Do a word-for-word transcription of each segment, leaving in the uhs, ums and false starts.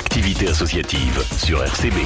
activités associatives sur R C B.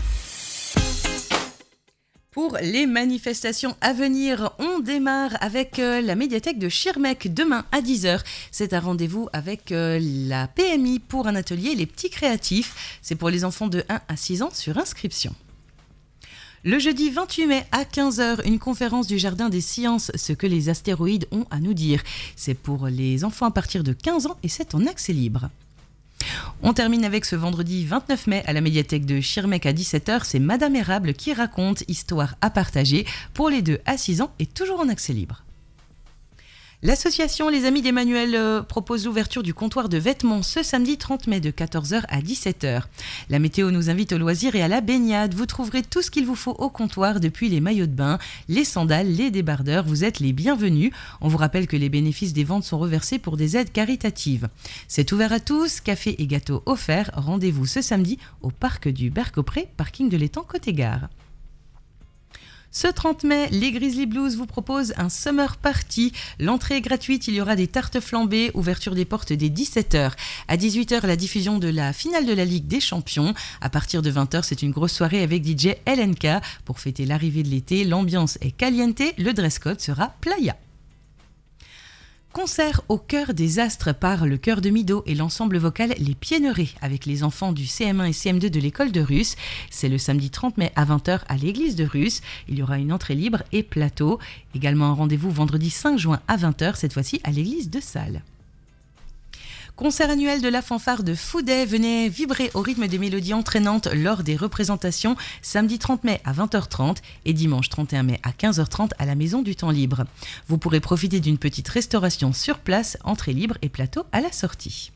Pour les manifestations à venir, on démarre avec euh, la médiathèque de Schirmeck demain à dix heures. C'est un rendez-vous avec euh, la P M I pour un atelier Les Petits Créatifs. C'est pour les enfants de un à six ans sur inscription. Le jeudi vingt-huit mai à quinze heures, une conférence du Jardin des Sciences, ce que les astéroïdes ont à nous dire. C'est pour les enfants à partir de quinze ans et c'est en accès libre. On termine avec ce vendredi vingt-neuf mai à la médiathèque de Schirmeck à dix-sept heures. C'est Madame Érable qui raconte Histoire à partager pour les deux à six ans et toujours en accès libre. L'association Les Amis d'Emmanuel euh, propose l'ouverture du comptoir de vêtements ce samedi trente mai de quatorze heures à dix-sept heures. La météo nous invite au loisir et à la baignade. Vous trouverez tout ce qu'il vous faut au comptoir, depuis les maillots de bain, les sandales, les débardeurs. Vous êtes les bienvenus. On vous rappelle que les bénéfices des ventes sont reversés pour des aides caritatives. C'est ouvert à tous, café et gâteaux offerts. Rendez-vous ce samedi au parc du Bercopré, parking de l'étang côté gare. Ce trente mai, les Grizzly Blues vous proposent un Summer Party. L'entrée est gratuite, il y aura des tartes flambées, ouverture des portes dès dix-sept heures. À dix-huit heures, la diffusion de la finale de la Ligue des Champions. À partir de vingt heures, c'est une grosse soirée avec D J L N K. Pour fêter l'arrivée de l'été, l'ambiance est caliente, le dress code sera playa. Concert au cœur des astres par le chœur de Mido et l'ensemble vocal Les Piénerets avec les enfants du C M un et C M deux de l'école de Russe. C'est le samedi trente mai à vingt heures à l'église de Russe. Il y aura une entrée libre et plateau. Également un rendez-vous vendredi cinq juin à vingt heures, cette fois-ci à l'église de Salles. Concert annuel de la fanfare de Fouday, venez vibrer au rythme des mélodies entraînantes lors des représentations samedi trente mai à vingt heures trente et dimanche trente et un mai à quinze heures trente à la Maison du Temps Libre. Vous pourrez profiter d'une petite restauration sur place, entrée libre et plateau à la sortie.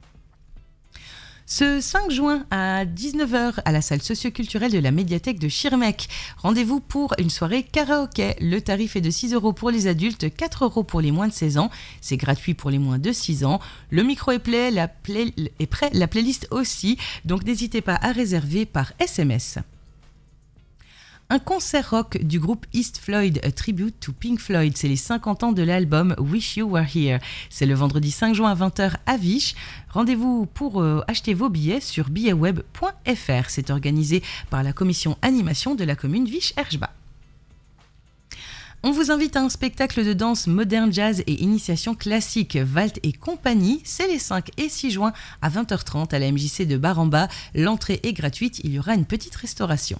Ce cinq juin à dix-neuf heures à la salle socioculturelle de la médiathèque de Schirmeck. Rendez-vous pour une soirée karaoké. Le tarif est de six euros pour les adultes, quatre euros pour les moins de seize ans. C'est gratuit pour les moins de six ans. Le micro est, play, la play, est prêt, la playlist aussi. Donc n'hésitez pas à réserver par S M S. Un concert rock du groupe East Floyd, a tribute to Pink Floyd. C'est les cinquante ans de l'album Wish You Were Here. C'est le vendredi cinq juin à vingt heures à Viche. Rendez-vous pour euh, acheter vos billets sur billets web point f r. C'est organisé par la commission animation de la commune Viche-Erchbach. On vous invite à un spectacle de danse moderne jazz et initiation classique Walt et compagnie. C'est les cinq et six juin à vingt heures trente à la M J C de Bar-en-Bas. L'entrée est gratuite, il y aura une petite restauration.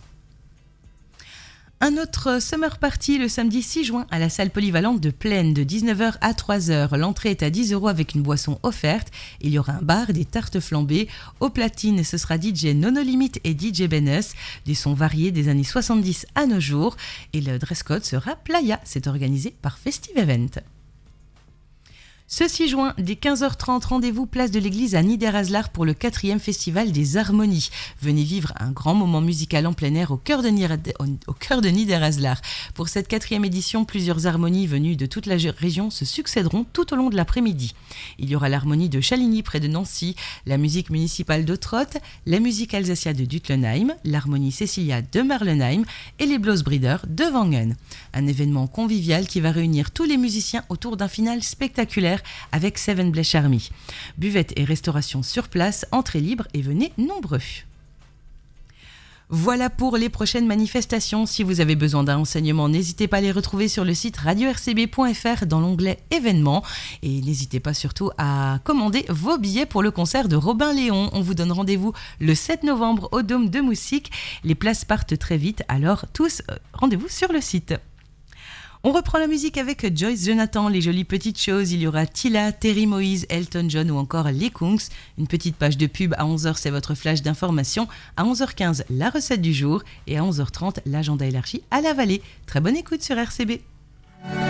Un autre Summer Party le samedi six juin à la salle polyvalente de Plaine de dix-neuf heures à trois heures. L'entrée est à dix euros avec une boisson offerte. Il y aura un bar, des tartes flambées. Au platine, ce sera D J Nono Limit et D J Benus. Des sons variés des années soixante-dix à nos jours. Et le dress code sera playa. C'est organisé par Festive Event. Ce six juin, dès quinze heures trente, rendez-vous place de l'église à Niederhaslar pour le quatrième festival des harmonies. Venez vivre un grand moment musical en plein air au cœur de, Nier- au cœur de Niederhaslar. Pour cette quatrième édition, plusieurs harmonies venues de toute la région se succéderont tout au long de l'après-midi. Il y aura l'harmonie de Chaligny près de Nancy, la musique municipale de Trott, la musique alsacia de Dutlenheim, l'harmonie Cecilia de Marlenheim et les Blossbrider de Wangen. Un événement convivial qui va réunir tous les musiciens autour d'un final spectaculaire avec Seven Bleach Army. Buvette et restauration sur place, entrée libre et venez nombreux. Voilà pour les prochaines manifestations. Si vous avez besoin d'un renseignement, n'hésitez pas à les retrouver sur le site radio r c b point f r dans l'onglet événements. Et n'hésitez pas surtout à commander vos billets pour le concert de Robin Léon. On vous donne rendez-vous le sept novembre au Dôme de Moussic. Les places partent très vite, alors tous, euh, rendez-vous sur le site. On reprend la musique avec Joyce Jonathan, les jolies petites choses. Il y aura Tila, Terry Moïse, Elton John ou encore les Kungs. Une petite page de pub à onze heures, c'est votre flash d'information. À onze heures quinze, la recette du jour. Et à onze heures trente, l'agenda élargi à la vallée. Très bonne écoute sur R C B.